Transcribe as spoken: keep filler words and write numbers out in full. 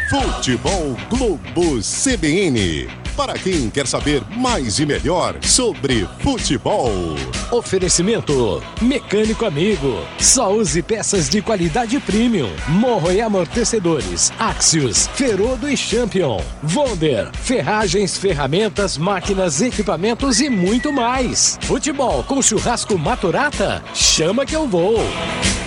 Futebol Globo C B N. Para quem quer saber mais e melhor sobre futebol. Oferecimento Mecânico Amigo. Só use peças de qualidade premium. Morro e amortecedores. Axios, Ferodo e Champion. Volder, ferragens, ferramentas, máquinas, equipamentos e muito mais. Futebol com churrasco Maturata? Chama que eu vou.